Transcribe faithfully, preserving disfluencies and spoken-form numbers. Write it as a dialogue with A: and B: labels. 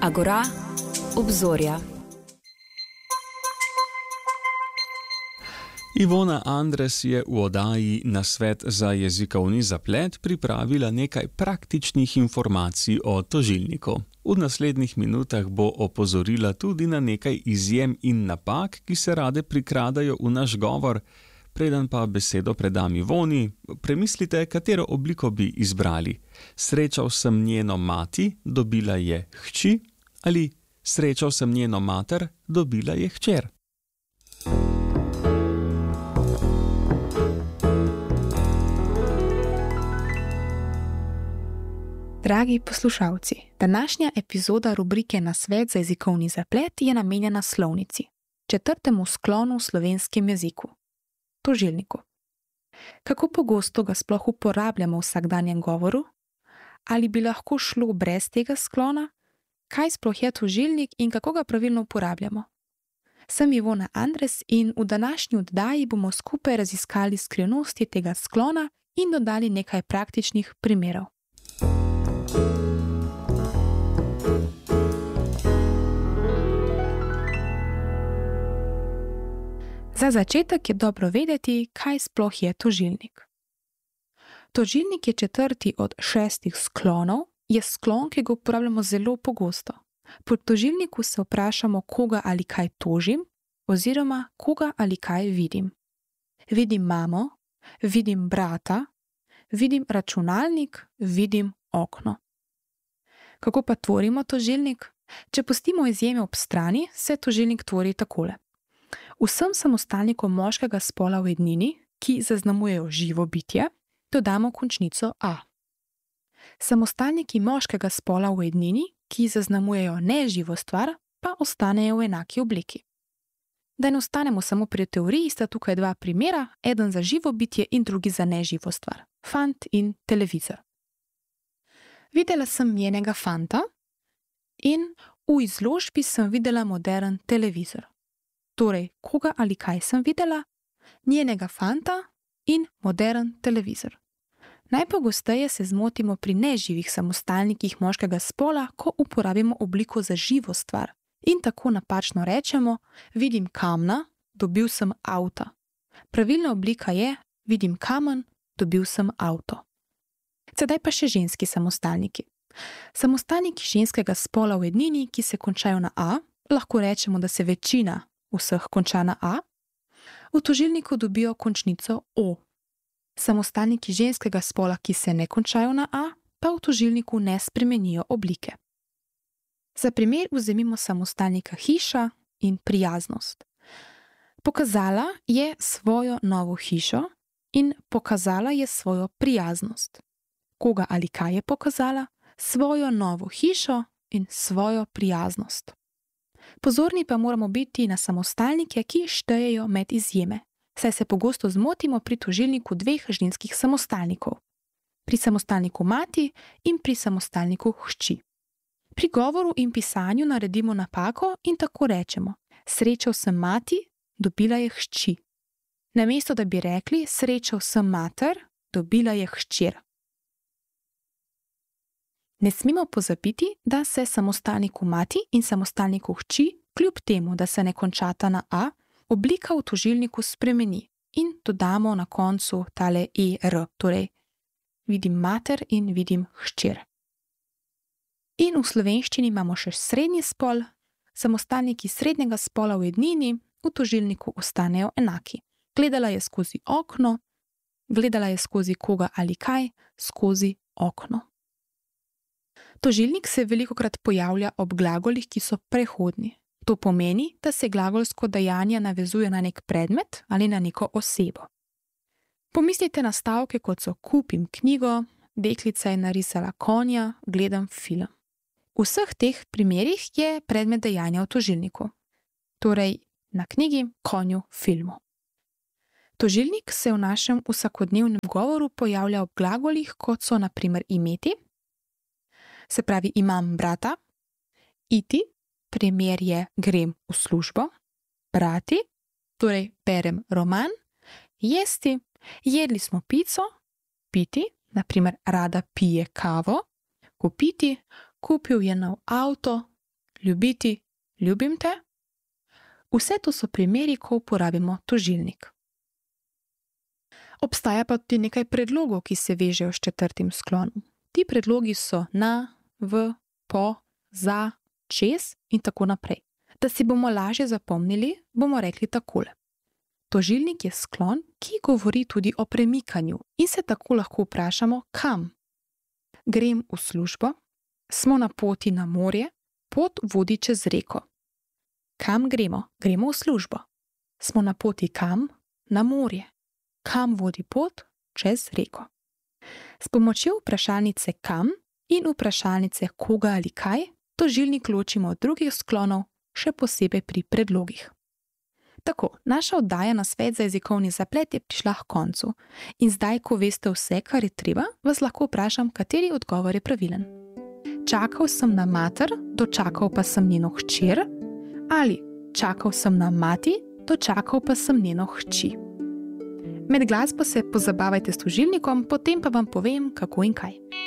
A: Agora, obzorja.
B: Ivona Andres je v oddaji Nasvet za jezikovni zaplet pripravila nekaj praktičnih informacij o tožilniku. V naslednjih minutah bo opozorila tudi na nekaj izjem in napak, ki se rade prikradajo v naš govor. Preden pa besedo predam Ivoni, premislite, katero obliko bi izbrali. Srečal sem njeno mati, dobila je hči, ali srečal sem njeno mater, dobila je hčer.
C: Dragi poslušalci, današnja epizoda rubrike Nasvet za jezikovni zaplet je namenjena slovnici, četrtemu sklonu v slovenskem jeziku, tožilniku. Kako pogosto ga sploh uporabljamo v vsakdanjem govoru? Ali bi lahko šlo brez tega sklona? Kaj sploh je tožilnik in kako ga pravilno uporabljamo? Sem Ivona Andres in v današnji oddaji bomo skupaj raziskali skrivnosti tega sklona in dodali nekaj praktičnih primerov. Za začetek je dobro vedeti, kaj sploh je tožilnik. Tožilnik je četrti od šestih sklonov, je sklon, ki ga uporabljamo zelo pogosto. Pri tožilniku se vprašamo, koga ali kaj tožim, oziroma koga ali kaj vidim. Vidim mamo, vidim brata, vidim računalnik, vidim okno. Kako pa tvorimo tožilnik? Če pustimo izjeme ob strani, se tožilnik tvori takole. Vsem samostalnikom moškega spola v ednini, ki zaznamujejo živo bitje, dodamo končnico a. Samostalniki moškega spola v ednini, ki zaznamujejo neživo stvar, pa ostanejo v enaki obliki. Da ne ostanemo samo pri teoriji, sta tukaj dva primera, eden za živo bitje in drugi za neživo stvar. Fant in televizor. Videla sem njenega fanta in v izložbi sem videla moderen televizor. Torej, koga ali kaj sem videla? Njenega fanta in moderen televizor. Najpogosteje se zmotimo pri neživih samostalnikih moškega spola, ko uporabimo obliko za živo stvar. In tako napačno rečemo, vidim kamna, dobil sem avta. Pravilna oblika je, vidim kamen, dobil sem avto. Sedaj pa še ženski samostalniki. Samostalniki ženskega spola v ednini, ki se končajo na a, lahko rečemo, da se večina vseh konča na a, v tožilniku dobijo končnico o. Samostalniki ženskega spola, ki se ne končajo na a, pa v tožilniku ne spremenijo oblike. Za primer vzemimo samostalnika hiša in prijaznost. Pokazala je svojo novo hišo in pokazala je svojo prijaznost. Koga ali kaj je pokazala? Svojo novo hišo in svojo prijaznost. Pozorni pa moramo biti na samostalnike, ki štejejo med izjeme, saj se pogosto zmotimo pri tožilniku dveh ženskih samostalnikov. Pri samostalniku mati in pri samostalniku hči. Pri govoru in pisanju naredimo napako in tako rečemo: srečal sem mati, dobila je hči. Namesto da bi rekli: srečal sem mater, dobila je hčer. Ne smemo pozabiti, da se samostalniku mati in samostalniku hči, kljub temu, da se ne končata na a, oblika v tožilniku spremeni in dodamo na koncu tale er, torej vidim mater in vidim hčer. In v slovenščini imamo še srednji spol, samostalniki srednjega spola v ednini v tožilniku ostanejo enaki. Gledala je skozi okno, gledala je skozi koga ali kaj, skozi okno. Tožilnik se velikokrat pojavlja ob glagolih, ki so prehodni. To pomeni, da se glagolsko dejanje navezuje na nek predmet ali na neko osebo. Pomislite na stavke, kot so kupim knjigo, deklica je narisala konja, gledam film. V vseh teh primerih je predmet dejanja v tožilniku. Torej, na knjigi, konju, filmu. Tožilnik se v našem vsakodnevnem govoru pojavlja ob glagolih, kot so na primer imeti, se pravi imam brata, iti, primer je grem v službo, brati, torej berem roman, jesti, jedli smo pico, piti, na primer rada pije kavo, kupiti, kupil je nov avto, ljubiti, ljubim te. Vse to so primeri, ko uporabimo tožilnik. Obstaja pa tudi nekaj predlogov, ki se vežejo s četrtim sklonom. Ti predlogi so na, v, po, za, čez in tako naprej. Da si bomo lažje zapomnili, bomo rekli takole. Tožilnik je sklon, ki govori tudi o premikanju in se tako lahko vprašamo, kam. Grem v službo, smo na poti na morje, pot vodi čez reko. Kam gremo? Gremo v službo. Smo na poti kam? Na morje. Kam vodi pot? Čez reko. S pomočjo vprašalnice kam in vprašalnice koga ali kaj, tožilnik ločimo od drugih sklonov, še posebej pri predlogih. Tako, naša oddaja na svet za jezikovni zaplet je prišla k koncu in zdaj, ko veste vse, kar je treba, vas lahko vprašam, kateri odgovor je pravilen. Čakal sem na mater, dočakal pa sem njeno hčer, ali čakal sem na mati, dočakal pa sem njeno hči. Med glasbo se pozabavajte s tožilnikom, potem pa vam povem, kako in kaj.